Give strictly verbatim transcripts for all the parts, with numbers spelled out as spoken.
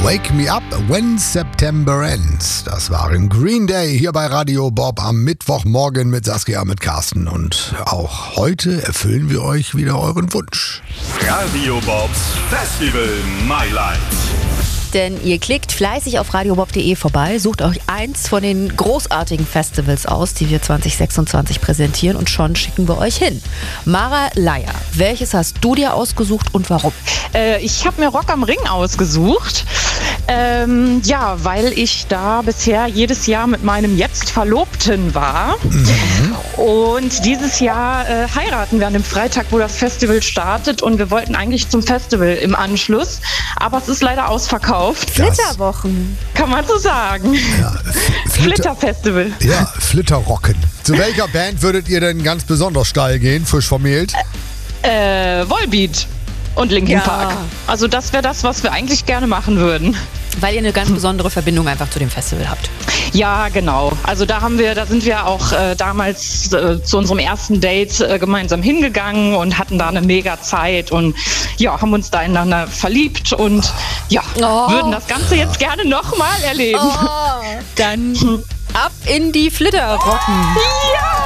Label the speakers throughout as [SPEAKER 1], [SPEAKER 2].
[SPEAKER 1] Wake Me Up When September Ends. Das waren Green Day hier bei Radio Bob am Mittwochmorgen mit Saskia, mit Carsten. Und auch heute erfüllen wir euch wieder euren Wunsch.
[SPEAKER 2] Radio Bobs Festival Highlights.
[SPEAKER 3] Denn ihr klickt fleißig auf radiobob punkt de vorbei, sucht euch eins von den großartigen Festivals aus, die wir zwanzig sechsundzwanzig präsentieren, und schon schicken wir euch hin. Mara Leier, welches hast du dir ausgesucht und warum?
[SPEAKER 4] Äh, ich habe mir Rock am Ring ausgesucht. Ähm, ja, weil ich da bisher jedes Jahr mit meinem jetzt Verlobten war. Mhm. Und dieses Jahr äh, heiraten wir an dem Freitag, wo das Festival startet. Und wir wollten eigentlich zum Festival im Anschluss. Aber es ist leider ausverkauft.
[SPEAKER 3] Flitterwochen.
[SPEAKER 4] Kann man so sagen.
[SPEAKER 1] Ja, Flitter,
[SPEAKER 4] Flitterfestival.
[SPEAKER 1] Ja, Flitterrocken. Zu welcher Band würdet ihr denn ganz besonders steil gehen, frisch vermählt?
[SPEAKER 4] Äh, Volbeat und Linkin
[SPEAKER 3] Ja.
[SPEAKER 4] Park. Also das wäre das, was wir eigentlich gerne machen würden.
[SPEAKER 3] Weil ihr eine ganz besondere Verbindung einfach zu dem Festival habt.
[SPEAKER 4] Ja, genau. Also da haben wir, da sind wir auch äh, damals äh, zu unserem ersten Date äh, gemeinsam hingegangen und hatten da eine mega Zeit und ja, haben uns da ineinander verliebt und ja,
[SPEAKER 3] Oh.
[SPEAKER 4] würden das Ganze jetzt gerne nochmal erleben.
[SPEAKER 3] Oh, dann ab in die Flitterrocken.
[SPEAKER 4] Ja!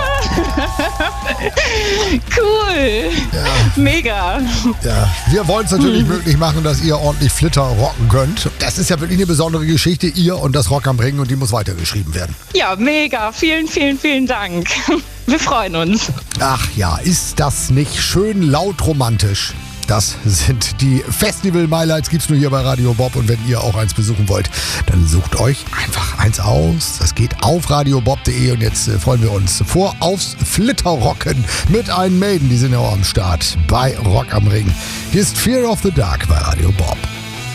[SPEAKER 4] Cool.
[SPEAKER 1] Ja.
[SPEAKER 4] Mega.
[SPEAKER 1] Ja, wir wollen es natürlich möglich machen, dass ihr ordentlich Flitter rocken könnt. Das ist ja wirklich eine besondere Geschichte, ihr und das Rock am Ring, und die muss weitergeschrieben werden.
[SPEAKER 4] Ja, mega. Vielen, vielen, vielen Dank. Wir freuen uns.
[SPEAKER 1] Ach ja, ist das nicht schön laut romantisch? Das sind die Festival-Highlights, gibt's nur hier bei Radio Bob. Und wenn ihr auch eins besuchen wollt, dann sucht euch einfach eins aus. Das geht auf radiobob punkt de, und jetzt äh, freuen wir uns vor aufs Flitterrocken mit Iron Maiden. Die sind ja auch am Start bei Rock am Ring. Hier ist Fear of the Dark bei Radio Bob.